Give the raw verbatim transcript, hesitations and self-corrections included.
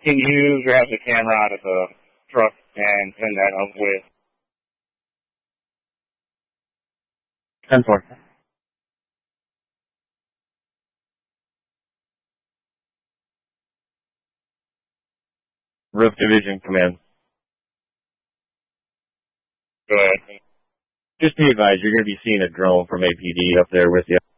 Can you grab the camera out of the truck and send that up with ten four. Roof Division Command. Go ahead. Just to advise, you're going to be seeing a drone from A P D up there with you.